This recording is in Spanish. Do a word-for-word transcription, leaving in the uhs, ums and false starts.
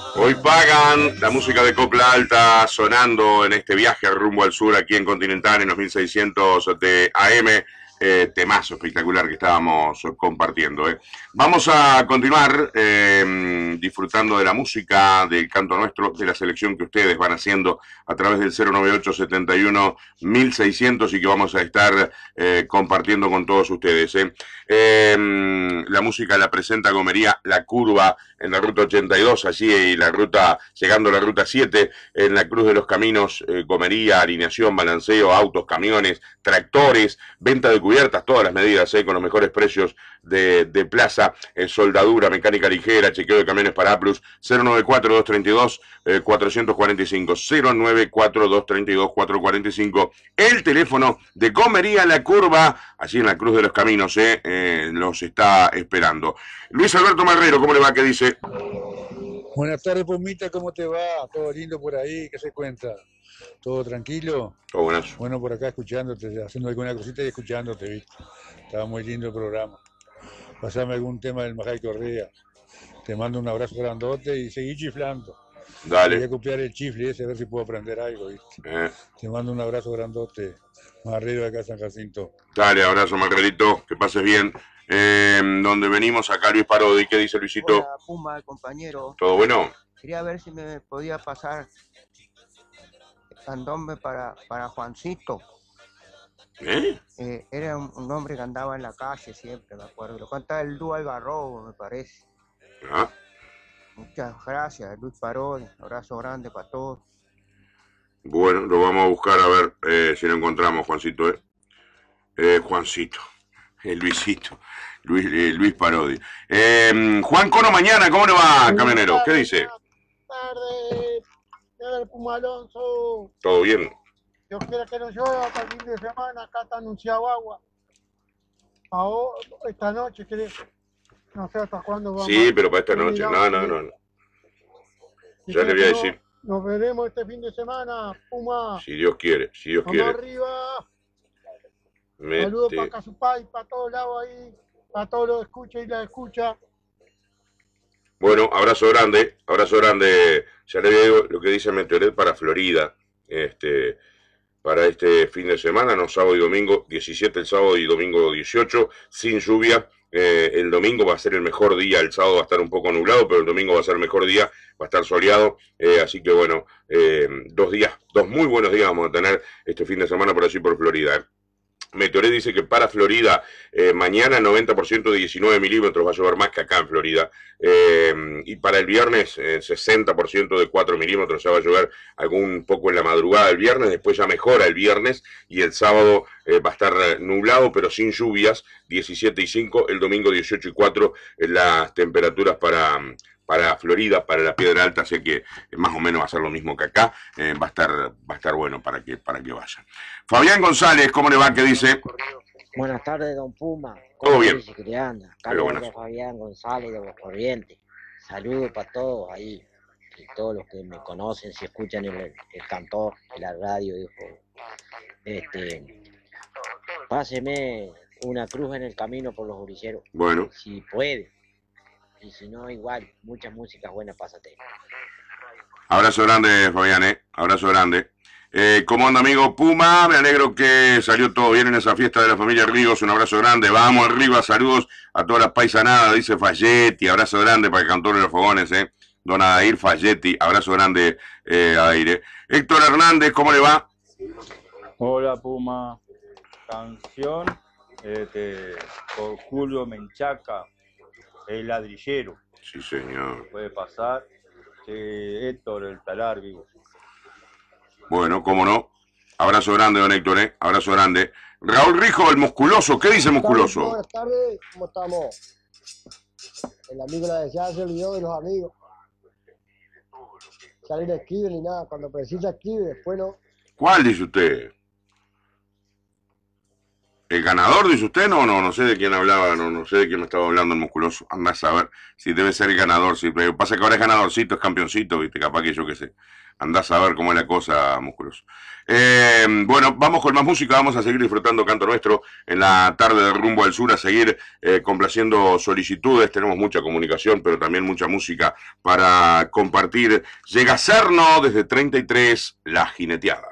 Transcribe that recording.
Hoy pagan la música de Copla Alta sonando en este viaje rumbo al sur aquí en Continental en los mil seiscientos de A M. Eh, temazo espectacular que estábamos compartiendo. Eh. Vamos a continuar eh, disfrutando de la música, del canto nuestro, de la selección que ustedes van haciendo a través del cero noventa y ocho setenta y uno mil seiscientos y que vamos a estar eh, compartiendo con todos ustedes. Eh. Eh, la música la presenta Gomería La Curva en la ruta ochenta y dos, allí y la ruta, llegando a la ruta siete, en la Cruz de los Caminos, eh, Gomería, alineación, balanceo, autos, camiones, tractores, venta de cubiertas, todas las medidas, eh, con los mejores precios de, de plaza, eh, soldadura, mecánica ligera, chequeo de camiones para Plus, cero noventa y cuatro, doscientos treinta y dos, cuatrocientos cuarenta y cinco, cero noventa y cuatro, doscientos treinta y dos, cuatrocientos cuarenta y cinco, el teléfono de Gomería La Curva, allí en la Cruz de los Caminos, eh, eh, los está esperando. Luis Alberto Marrero, ¿cómo le va? ¿Qué dice? Buenas tardes, Pumita, ¿cómo te va? ¿Todo lindo por ahí? ¿Qué se cuenta? ¿Todo tranquilo? Todo buenazo. Bueno, por acá escuchándote, haciendo alguna cosita y escuchándote, ¿viste? Estaba muy lindo el programa. Pasame algún tema del Majay Correa. Te mando un abrazo grandote y seguí chiflando. Dale. Voy a copiar el chifle ese a ver si puedo aprender algo, ¿viste? Eh. Te mando un abrazo grandote. Marrero de acá San Jacinto. Dale, abrazo Margarito, que pases bien. Eh, donde venimos acá Luis Parodi, ¿qué dice Luisito? Hola, Puma, compañero. ¿Todo bueno? Quería ver si me podía pasar candombe para, para Juancito. ¿Eh? Eh, era un, un hombre que andaba en la calle siempre, me acuerdo. Lo cantaba el dúo Algarrobo, me parece. ¿Ah? Muchas gracias, Luis Parodi. Abrazo grande para todos. Bueno, lo vamos a buscar a ver eh, si lo encontramos, Juancito. ¿eh? Eh, Juancito, el Luisito, Luis, eh, Luis Parodi. Eh, Juan Cono Mañana, ¿cómo le va, camionero? ¿Qué dice? Buenas tardes, Puma Alonso. ¿Todo bien? Dios quiera que nos llueva para el fin de semana, acá está anunciado agua. Ahora, esta noche, ¿querés? No sé hasta cuándo vamos. Sí, pero para esta noche, no, no, no. no. Ya le voy a decir. Nos veremos este fin de semana, Puma. Si Dios quiere, si Dios Vamos quiere. arriba. Mete. Saludos para Casupay, para todos lados ahí, para todos los escuchas y las escuchas. Bueno, abrazo grande, abrazo grande. Ya le digo lo que dice Meteoret para Florida, este, para este fin de semana, no sábado y domingo, diecisiete el sábado y domingo dieciocho, sin lluvia. Eh, el domingo va a ser el mejor día, el sábado va a estar un poco nublado, pero el domingo va a ser el mejor día, va a estar soleado, eh, así que bueno, eh, dos días, dos muy buenos días vamos a tener este fin de semana por allí por Florida. ¿eh? Meteoret dice que para Florida eh, mañana noventa por ciento de diecinueve milímetros, va a llover más que acá en Florida. Eh, y para el viernes eh, sesenta por ciento de cuatro milímetros, ya va a llover algún poco en la madrugada del viernes, después ya mejora el viernes y el sábado eh, va a estar nublado pero sin lluvias, diecisiete y cinco, el domingo dieciocho y cuatro eh, las temperaturas para... para Florida, para la Piedra Alta, así que más o menos va a ser lo mismo que acá, eh, va a estar va a estar bueno para que para que vayan. Fabián González, ¿cómo le va? ¿Qué dice? Buenas tardes, don Puma. Todo bien. Dice que le anda? Pero Carlos buenas. Fabián González de Los Corrientes. Saludos para todos ahí, y todos los que me conocen, si escuchan el, el cantor, la radio, dijo. Este, páseme una cruz en el camino por los orilleros. Bueno. Si puede. Y si no, igual, muchas músicas buenas, pásate. Abrazo grande, Fabián, ¿eh? Abrazo grande. Eh, ¿Cómo anda, amigo Puma? Me alegro que salió todo bien en esa fiesta de la familia Ríos. Un abrazo grande. Vamos arriba, saludos a todas las paisanadas, dice Falletti. Abrazo grande para el cantor de los fogones, ¿eh? Don Adair Falletti. Abrazo grande, eh, Adair. Héctor Hernández, ¿cómo le va? Hola, Puma. Canción este, por Julio Menchaca. El ladrillero. Sí, señor. Puede pasar. Que Héctor, el talar vivo. Bueno, cómo no. Abrazo grande, don Héctor, ¿eh? Abrazo grande. Raúl Rijo, el musculoso. ¿Qué dice musculoso? Buenas tardes, ¿cómo estamos? El amigo la decía se olvidó de los amigos. Salir no escribe ni nada. Cuando precisa escribe, después no. ¿Cuál dice usted? ¿El ganador, dice usted? No, no, no sé de quién hablaba, no, no sé de quién me estaba hablando el Musculoso. Anda a saber si debe ser el ganador. Si pasa que ahora es ganadorcito, es campeoncito, viste, capaz que yo qué sé. Anda a saber cómo es la cosa, Musculoso. Eh, bueno, vamos con más música, vamos a seguir disfrutando Canto Nuestro en la tarde de Rumbo al Sur, a seguir eh, complaciendo solicitudes. Tenemos mucha comunicación, pero también mucha música para compartir. Llega Cerno desde treinta y tres, La Jineteada.